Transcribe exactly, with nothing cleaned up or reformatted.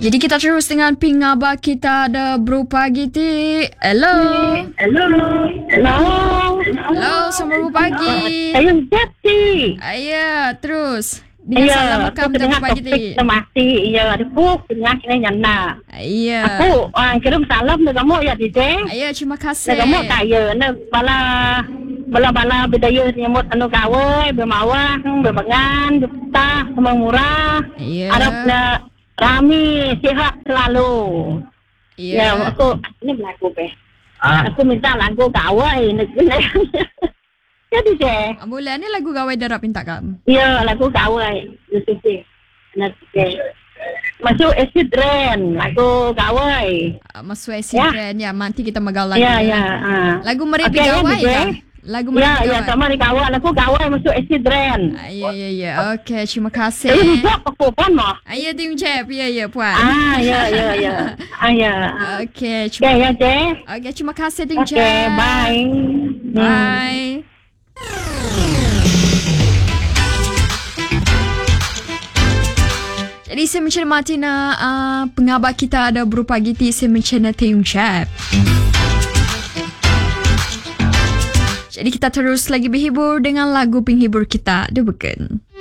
Jadi kita terus dengan pengabak kita ada Bro Pagi ti. Hello. Hello. Hello. Hello, selamat pagi. Saya Jati. Ayah, terus. Dengan salam makam dah pagi ti. Masih, iya, aku punya kena nyana. Ayah. Aku orang kirim salam dengan kamu ya, Dije. Ayah, terima kasih. Kamu kaya, nak bala bala-bala budaya nyamut anu gawe, bermawah, berbangan, berpetah, sama murah. Iya. Harapnya rami, sihat selalu. Iya. Ya, aku ini berlaku be. Aku minta lagu gawe, nak jadi deh. Boleh ni lagu gawe darab minta kan? Ya, lagu gawe. Nanti nanti. Masuk acid rain, lagu gawe. Masuk acid rain ya, nanti kita magal lagi. Ya, ya. Lagu meripi gawe kan? Lagu meripi gawe. Ya, ya, sama di gawe. Lagu gawe masuk acid rain. Ya, ya, ya. Okey, terima kasih. Eh, buat apa pun mah? Ayah tiung cep, ya, ya, puan. Ah, ya, ya, ya. Ah, ya. Okey, terima. Ya, ya, Cik. Okey, terima kasih tiung cep. Okey, bye. Bye. Jadi saya mencermati na uh, pengabak kita ada Bro Pagi ti saya mencerna Tiung Cep. Jadi kita terus lagi berhibur dengan lagu penghibur kita, The Bukan.